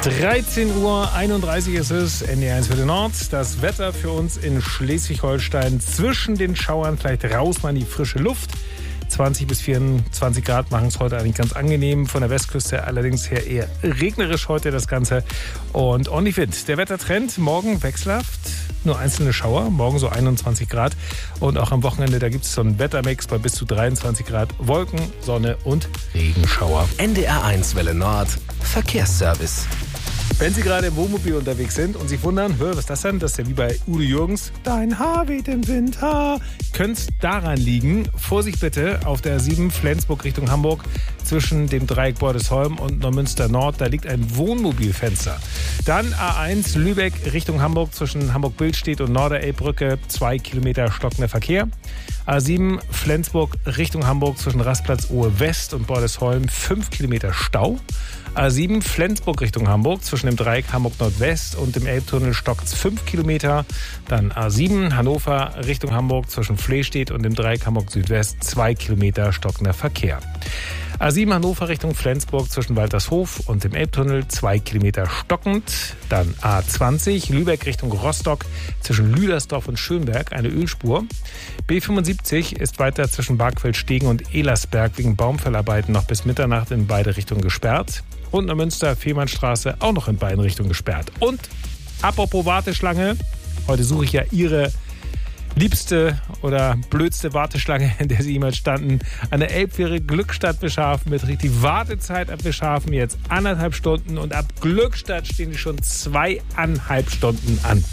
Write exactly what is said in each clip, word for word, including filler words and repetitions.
dreizehn Uhr einunddreißig ist es, N D R eins Welle Nord. Das Wetter für uns in Schleswig-Holstein zwischen den Schauern, vielleicht raus mal in die frische Luft. zwanzig bis vierundzwanzig Grad machen es heute eigentlich ganz angenehm. Von der Westküste allerdings her eher regnerisch heute das Ganze. Und ordentlich Wind. Der Wettertrend morgen wechselhaft. Nur einzelne Schauer, morgen so einundzwanzig Grad. Und auch am Wochenende, da gibt es so einen Wettermix bei bis zu dreiundzwanzig Grad. Wolken, Sonne und Regenschauer. N D R eins Welle Nord, Verkehrsservice. Wenn Sie gerade im Wohnmobil unterwegs sind und sich wundern, was ist das denn? Das ist ja wie bei Udo Jürgens. Dein Haar weht im Winter. Könnte es daran liegen? Vorsicht bitte auf der A sieben Flensburg Richtung Hamburg zwischen dem Dreieck Bordesholm und Neumünster Nord. Da liegt ein Wohnmobilfenster. Dann A eins Lübeck Richtung Hamburg zwischen Hamburg-Billstedt und Norderelbbrücke. Zwei Kilometer stockender Verkehr. A sieben Flensburg Richtung Hamburg zwischen Rastplatz Ohe West und Bordesholm. Fünf Kilometer Stau. A sieben Flensburg Richtung Hamburg zwischen dem Dreieck Hamburg Nordwest und dem Elbtunnel stockt's fünf Kilometer. Dann A sieben Hannover Richtung Hamburg zwischen Flehstedt und dem Dreieck Hamburg Südwest zwei Kilometer stockender Verkehr. A sieben Hannover Richtung Flensburg zwischen Waltershof und dem Elbtunnel zwei Kilometer stockend. Dann A zwanzig Lübeck Richtung Rostock zwischen Lüdersdorf und Schönberg eine Ölspur. B fünfundsiebzig ist weiter zwischen Bargfeld-Stegen und Elersberg wegen Baumfellarbeiten noch bis Mitternacht in beide Richtungen gesperrt. Und Neumünster-Fehmarnstraße auch noch in beiden Richtungen gesperrt. Und apropos Warteschlange, heute suche ich ja Ihre liebste oder blödste Warteschlange, in der Sie jemals standen. An der Elbfähre Glückstadt Bischhafen beträgt die Wartezeit ab Bischhafen jetzt anderthalb Stunden und ab Glückstadt stehen die schon zweieinhalb Stunden an.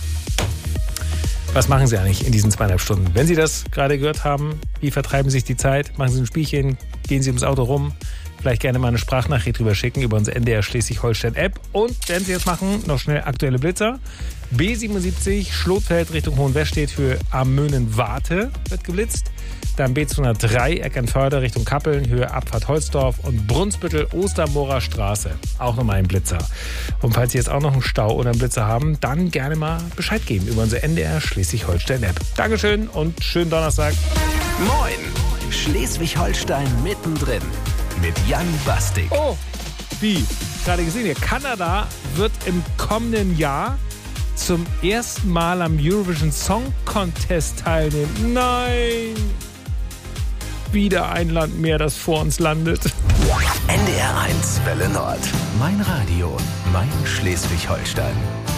Was machen Sie eigentlich in diesen zweieinhalb Stunden? Wenn Sie das gerade gehört haben, wie vertreiben Sie sich die Zeit? Machen Sie ein Spielchen? Gehen Sie ums Auto rum? Vielleicht gerne mal eine Sprachnachricht drüber schicken über unsere N D R Schleswig-Holstein-App. Und wenn Sie jetzt machen, noch schnell aktuelle Blitzer. B siebenundsiebzig Schlotfeld Richtung Hohenwestedt für Amönen-Warte wird geblitzt. Dann B zweihundertdrei Eckernförde Richtung Kappeln, Höhe Abfahrt Holzdorf und Brunsbüttel Ostermoorer Straße. Auch nochmal ein Blitzer. Und falls Sie jetzt auch noch einen Stau oder einen Blitzer haben, dann gerne mal Bescheid geben über unsere N D R Schleswig-Holstein-App. Dankeschön und schönen Donnerstag. Moin, Schleswig-Holstein mittendrin. Mit Jan Bastik. Oh, wie? Gerade gesehen hier. Kanada wird im kommenden Jahr zum ersten Mal am Eurovision Song Contest teilnehmen. Nein! Wieder ein Land mehr, das vor uns landet. N D R eins Welle Nord. Mein Radio, mein Schleswig-Holstein.